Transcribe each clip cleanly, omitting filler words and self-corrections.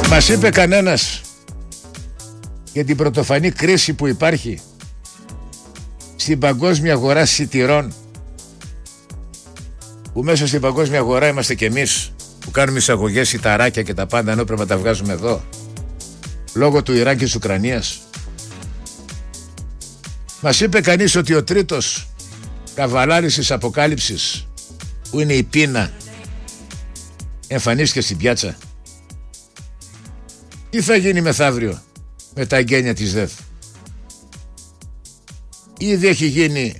Μας είπε κανένας για την πρωτοφανή κρίση που υπάρχει στην παγκόσμια αγορά σιτηρών, που μέσα στην παγκόσμια αγορά είμαστε κι εμείς που κάνουμε εισαγωγές, σιταράκια και τα πάντα, ενώ πρέπει να τα βγάζουμε εδώ λόγω του Ιράκ και της Ουκρανίας? Μας είπε κανείς ότι ο τρίτος καβαλάρης της αποκάλυψης, που είναι η πείνα, εμφανίστηκε στην πιάτσα? Τι θα γίνει μεθαύριο με τα εγγένεια της ΔΕΘ? Ήδη έχει γίνει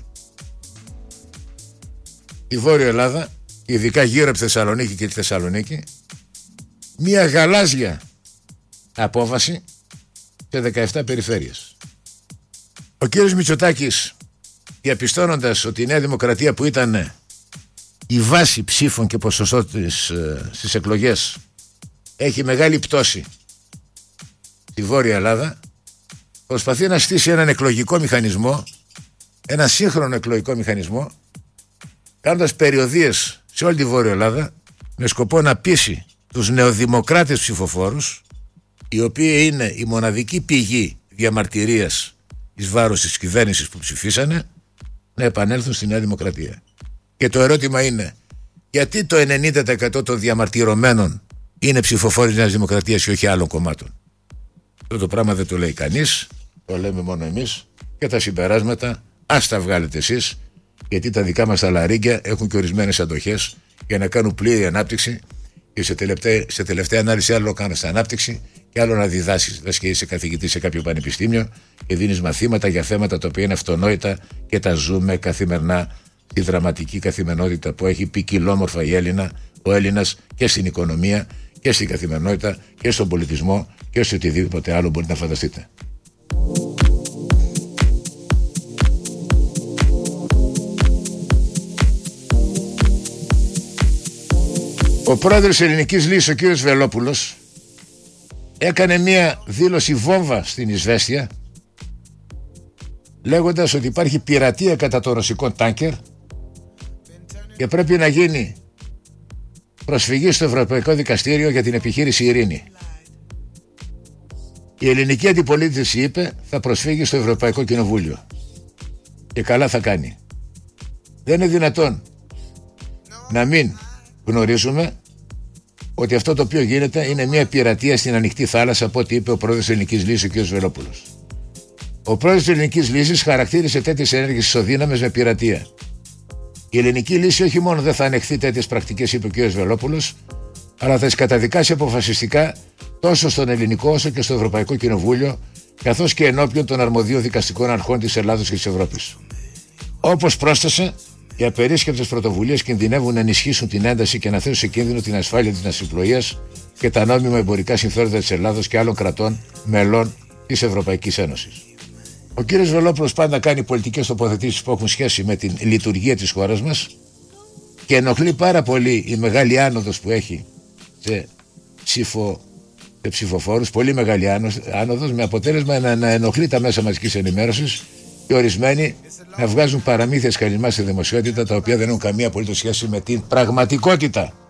η Βόρεια Ελλάδα, ειδικά γύρω από τη Θεσσαλονίκη και τη Θεσσαλονίκη, μια γαλάζια απόφαση σε 17 περιφέρειες. Ο κύριος Μητσοτάκης, διαπιστώνοντας ότι η Νέα Δημοκρατία, που ήταν η βάση ψήφων και ποσοστό στις εκλογές, έχει μεγάλη πτώση στη Βόρεια Ελλάδα, προσπαθεί να στήσει έναν εκλογικό μηχανισμό, ένα σύγχρονο εκλογικό μηχανισμό, κάνοντας περιοδίες σε όλη τη Βόρεια Ελλάδα, με σκοπό να πείσει τους νεοδημοκράτες ψηφοφόρους, οι οποίοι είναι η μοναδική πηγή διαμαρτυρίας εις βάρος της κυβέρνησης που ψηφίσανε, να επανέλθουν στη Νέα Δημοκρατία. Και το ερώτημα είναι, γιατί το 90% των διαμαρτυρωμένων είναι ψηφοφόροι της Νέας Δημοκρατίας και όχι άλλων κομμάτων? Αυτό το πράγμα δεν το λέει κανείς, το λέμε μόνο εμείς, και τα συμπεράσματα ας τα βγάλετε εσείς, γιατί τα δικά μας τα λαρίγκια έχουν και ορισμένες αντοχές για να κάνουν πλήρη ανάπτυξη, και σε τελευταία ανάλυση άλλο κάνεις ανάπτυξη και άλλο να διδάσεις. Δες και είσαι καθηγητής σε κάποιο πανεπιστήμιο και δίνεις μαθήματα για θέματα τα οποία είναι αυτονόητα και τα ζούμε καθημερινά, τη δραματική καθημερινότητα που έχει ποικιλόμορφα ο Έλληνας και στην οικονομία και στην καθημερινότητα και στον πολιτισμό και σε οτιδήποτε άλλο μπορείτε να φανταστείτε. Ο πρόεδρος της Ελληνικής Λύσης, ο κύριος Βελόπουλος, έκανε μία δήλωση βόμβα στην Ισβέστια, λέγοντας ότι υπάρχει πειρατεία κατά των ρωσικών τάνκερ και πρέπει να γίνει προσφυγή στο Ευρωπαϊκό Δικαστήριο για την επιχείρηση Ειρήνη. Η ελληνική αντιπολίτευση είπε θα προσφύγει στο Ευρωπαϊκό Κοινοβούλιο, και καλά θα κάνει. Δεν είναι δυνατόν να μην γνωρίζουμε ότι αυτό το οποίο γίνεται είναι μια πειρατεία στην ανοιχτή θάλασσα, από ό,τι είπε ο πρόεδρος της Ελληνικής Λύσης, ο κ. Βελόπουλος. Ο πρόεδρος της Ελληνικής Λύσης χαρακτήρισε τέτοιες ενέργειες ισοδύναμες με πειρατεία. Η Ελληνική Λύση όχι μόνο δεν θα ανεχθεί τέτοιες πρακτικές, είπε ο κ. Βελόπουλος, αλλά θα τις καταδικάσει αποφασιστικά τόσο στον ελληνικό όσο και στο Ευρωπαϊκό Κοινοβούλιο, καθώς και ενώπιον των αρμοδίων δικαστικών αρχών της Ελλάδος και της Ευρώπης. Όπως πρόσθεσε, οι απερίσκεπτες πρωτοβουλίες κινδυνεύουν να ενισχύσουν την ένταση και να θέσουν σε κίνδυνο την ασφάλεια της ναυσιπλοείας και τα νόμιμα εμπορικά συμφέροντα της Ελλάδος και άλλων κρατών μελών της Ευρωπαϊκής Ένωσης. Ο κ. Βελόπουλος πάντα κάνει πολιτικές τοποθετήσεις που έχουν σχέση με την λειτουργία της χώρας μας και ενοχλεί πάρα πολύ η μεγάλη άνοδος που έχει σε ψηφοφόρους, πολύ μεγάλη άνοδος, με αποτέλεσμα να ενοχλεί τα μέσα μαζικής ενημέρωσης και ορισμένοι να βγάζουν παραμύθια σκαλισμά στη δημοσιότητα, τα οποία δεν έχουν καμία απολύτως σχέση με την πραγματικότητα.